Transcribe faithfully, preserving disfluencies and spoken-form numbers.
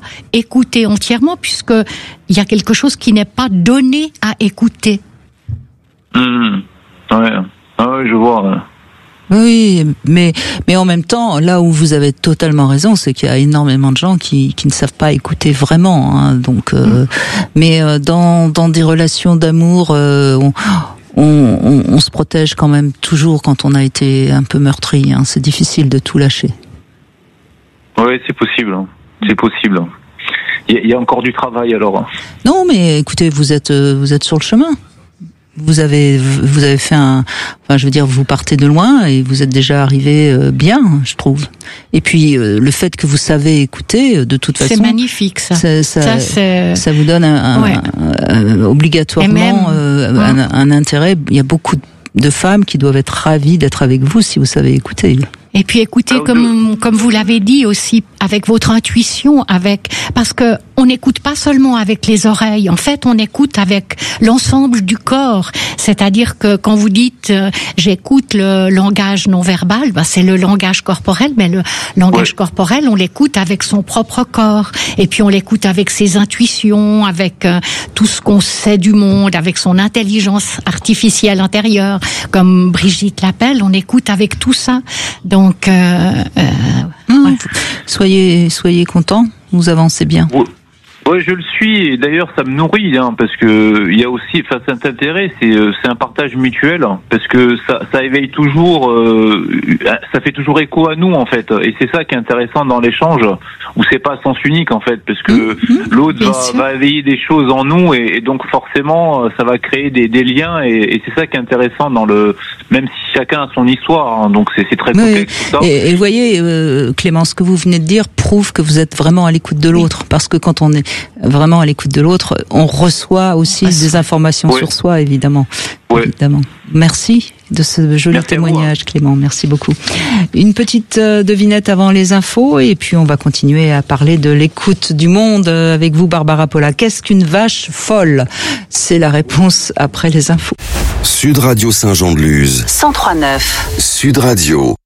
écouter entièrement, puisque il y a quelque chose qui n'est pas donné à écouter. Mmh. Ouais. Ah ouais, je vois. Ouais. Oui, mais mais en même temps, là où vous avez totalement raison, c'est qu'il y a énormément de gens qui qui ne savent pas écouter vraiment. Hein, donc, euh, mmh. mais euh, dans dans des relations d'amour, euh, on, on, on, on se protège quand même toujours quand on a été un peu meurtri. Hein, c'est difficile de tout lâcher. Oui, c'est possible. C'est possible. Il y, y a encore du travail alors. Non, mais écoutez, vous êtes vous êtes sur le chemin. Vous avez vous avez fait un, enfin je veux dire, vous partez de loin et vous êtes déjà arrivé euh, bien, je trouve. Et puis euh, le fait que vous savez écouter, de toute façon, c'est magnifique ça. Ça, ça, ça, c'est... ça vous donne un, un, ouais. un, un, obligatoirement même, euh, ouais. un, un intérêt. Il y a beaucoup de femmes qui doivent être ravies d'être avec vous si vous savez écouter. Et puis écoutez, comme comme vous l'avez dit aussi, avec votre intuition, avec parce que on n'écoute pas seulement avec les oreilles. En fait, on écoute avec l'ensemble du corps. C'est-à-dire que quand vous dites euh, j'écoute le langage non verbal, bah c'est le langage corporel, mais le langage ouais. corporel, on l'écoute avec son propre corps. Et puis on l'écoute avec ses intuitions, avec euh, tout ce qu'on sait du monde, avec son intelligence artificielle intérieure, comme Brigitte l'appelle. On écoute avec tout ça. Donc Donc, euh, euh, mmh, ouais. soyez, soyez contents. Vous avancez bien. Oui, ouais, je le suis. Et d'ailleurs, ça me nourrit, hein, parce que il y a aussi, enfin, cet intérêt, c'est, c'est un partage mutuel, parce que ça, ça éveille toujours, euh, ça fait toujours écho à nous, en fait. Et c'est ça qui est intéressant dans l'échange, où c'est pas à sens unique, en fait, parce que mmh, l'autre va, va éveiller des choses en nous, et, et donc forcément, ça va créer des, des liens, et, et c'est ça qui est intéressant dans le, même si chacun a son histoire, hein, donc c'est, c'est très complexe. Oui. Tout ça. Et, et vous voyez, euh, Clément, ce que vous venez de dire prouve que vous êtes vraiment à l'écoute de l'autre, oui. parce que quand on est vraiment à l'écoute de l'autre, on reçoit aussi Parce... des informations oui. sur soi, évidemment. Oui. évidemment. Merci de ce joli Merci témoignage, Clément. Merci beaucoup. Une petite euh, devinette avant les infos, et puis on va continuer à parler de l'écoute du monde avec vous, Barbara Polla. Qu'est-ce qu'une vache folle ? C'est la réponse après les infos. Sud Radio Saint-Jean-de-Luz. cent trois neuf. Sud Radio.